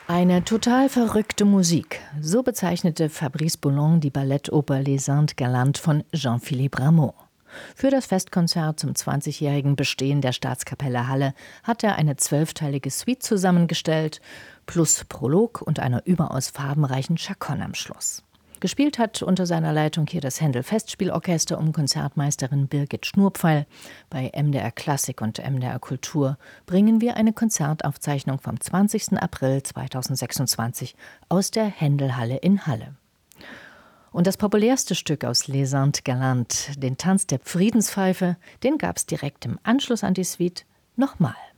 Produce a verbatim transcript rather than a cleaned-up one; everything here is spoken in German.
Eine total verrückte Musik. So bezeichnete Fabrice Boulon die Ballettoper Les Indes Galantes von Jean-Philippe Rameau. Für das Festkonzert zum zwanzigjährigen Bestehen der Staatskapelle Halle hat er eine zwölfteilige Suite zusammengestellt, plus Prolog und einer überaus farbenreichen Chaconne am Schluss. Gespielt hat unter seiner Leitung hier das Händel-Festspielorchester um Konzertmeisterin Birgit Schnurpfeil. Bei M D R Klassik und M D R Kultur bringen wir eine Konzertaufzeichnung vom zwanzigsten April zweitausendsechsundzwanzig aus der Händel-Halle in Halle. Und das populärste Stück aus Les Indes Galantes, den Tanz der Friedenspfeife, den gab es direkt im Anschluss an die Suite nochmal.